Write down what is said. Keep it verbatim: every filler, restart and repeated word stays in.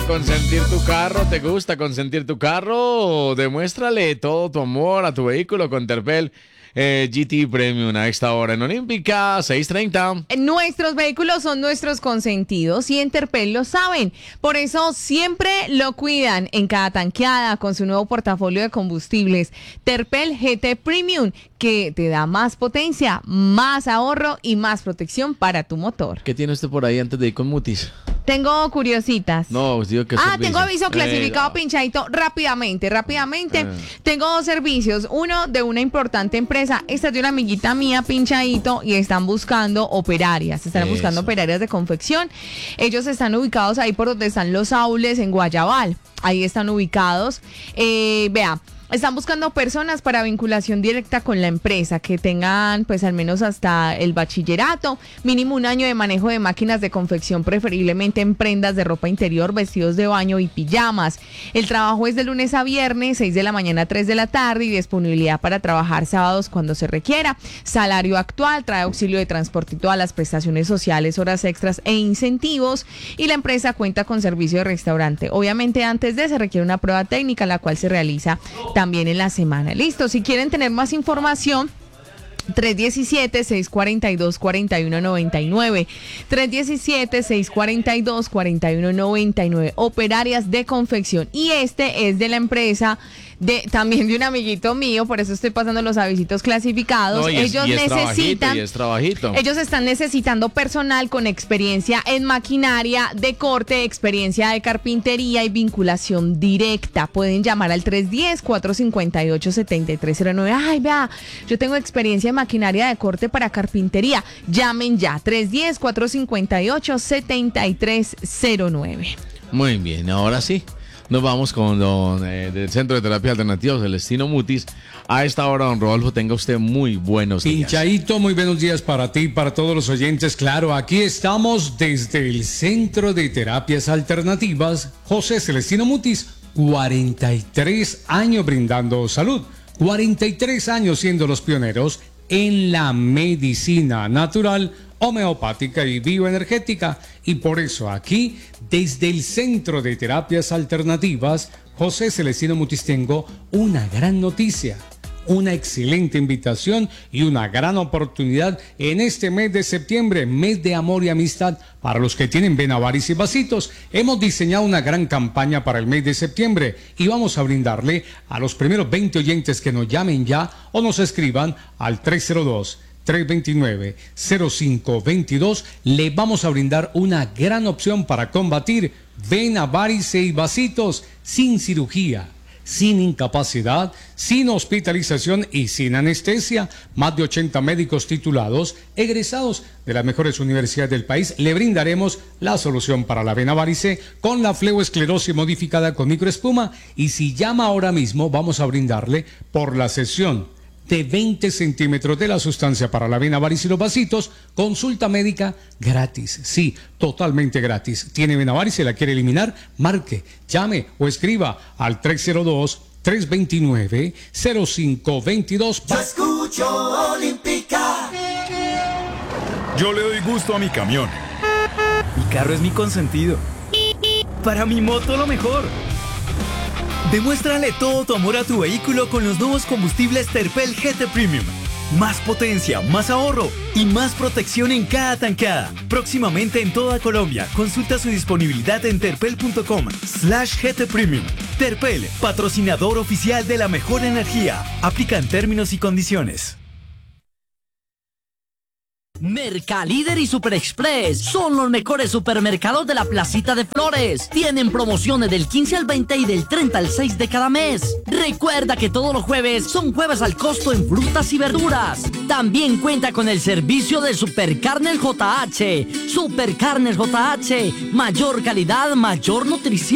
consentir tu carro? ¿Te gusta consentir tu carro? Demuéstrale todo tu amor a tu vehículo con Terpel eh, G T Premium a esta hora en Olímpica seis treinta. Nuestros vehículos son nuestros consentidos y en Terpel lo saben. Por eso siempre lo cuidan en cada tanqueada con su nuevo portafolio de combustibles. Terpel G T Premium, que te da más potencia, más ahorro y más protección para tu motor. ¿Qué tiene usted por ahí antes de ir con Mutis? Tengo curiositas. No, digo que Ah, servicio. tengo aviso clasificado Eh, no. pinchadito rápidamente, rápidamente. Eh. Tengo dos servicios. Uno de una importante empresa. Esta es de una amiguita mía, pinchadito, y están buscando operarias. Están Eso. buscando operarias de confección. Ellos están ubicados ahí por donde están los aules en Guayabal. Ahí están ubicados. Eh, vea. Están buscando personas para vinculación directa con la empresa, que tengan pues al menos hasta el bachillerato, mínimo un año de manejo de máquinas de confección, preferiblemente en prendas de ropa interior, vestidos de baño y pijamas. El trabajo es de lunes a viernes, seis de la mañana a tres de la tarde, y disponibilidad para trabajar sábados cuando se requiera. Salario actual, trae auxilio de transporte y todas las prestaciones sociales, horas extras e incentivos, y la empresa cuenta con servicio de restaurante. Obviamente antes de se requiere una prueba técnica, la cual se realiza también en la semana. Listo, si quieren tener más información, tres uno siete, seis cuatro dos, cuatro uno nueve nueve. tres uno siete, seis cuatro dos, cuatro uno nueve nueve. Operarias de confección. Y este es de la empresa de también de un amiguito mío, por eso estoy pasando los avisitos clasificados. No, y es- ellos y es trabajito, necesitan y es trabajito. Ellos están necesitando personal con experiencia en maquinaria de corte, experiencia de carpintería y vinculación directa. Pueden llamar al tres uno cero, cuatro cinco ocho, siete tres cero nueve. Ay, vea, yo tengo experiencia en maquinaria de corte para carpintería. Llamen ya, tres uno cero, cuatro cinco ocho, siete tres cero nueve. Muy bien, ahora sí. Nos vamos con don eh, del Centro de Terapia Alternativa, Celestino Mutis. A esta hora, don Rodolfo, tenga usted muy buenos días. Pinchadito, muy buenos días para ti, para todos los oyentes. Claro, aquí estamos desde el Centro de Terapias Alternativas José Celestino Mutis, cuarenta y tres años brindando salud, cuarenta y tres años siendo los pioneros en la medicina natural, homeopática y bioenergética. Y por eso aquí, desde el Centro de Terapias Alternativas José Celestino Mutis, tengo una gran noticia, una excelente invitación y una gran oportunidad en este mes de septiembre, mes de amor y amistad para los que tienen vena, varices y vasitos. Hemos diseñado una gran campaña para el mes de septiembre y vamos a brindarle a los primeros veinte oyentes que nos llamen ya o nos escriban al tres cero dos, tres dos nueve, cero cinco dos dos. Le vamos a brindar una gran opción para combatir vena, varices y vasitos sin cirugía, sin incapacidad, sin hospitalización y sin anestesia. Más de ochenta médicos titulados, egresados de las mejores universidades del país. Le brindaremos la solución para la vena varice con la fleoesclerosis modificada con microespuma. Y si llama ahora mismo, vamos a brindarle por la sesión de veinte centímetros de la sustancia para la vena varice y los vasitos, consulta médica gratis. Sí, totalmente gratis. ¿Tiene vena varice y la quiere eliminar? Marque, llame o escriba al tres cero dos, tres dos nueve, cero cinco dos dos. Yo escucho Olímpica. Yo le doy gusto a mi camión. Mi carro es mi consentido. Para mi moto lo mejor. Demuéstrale todo tu amor a tu vehículo con los nuevos combustibles Terpel G T Premium. Más potencia, más ahorro y más protección en cada tanqueada. Próximamente en toda Colombia. Consulta su disponibilidad en terpel punto com slash G T Premium. Terpel, patrocinador oficial de la mejor energía. Aplican términos y condiciones. Mercalíder y Super Express son los mejores supermercados de la Placita de Flores. Tienen promociones del quince al veinte y del treinta al seis de cada mes. Recuerda que todos los jueves son jueves al costo en frutas y verduras. También cuenta con el servicio de Supercarnes J H. Supercarnes J H, mayor calidad, mayor nutrición.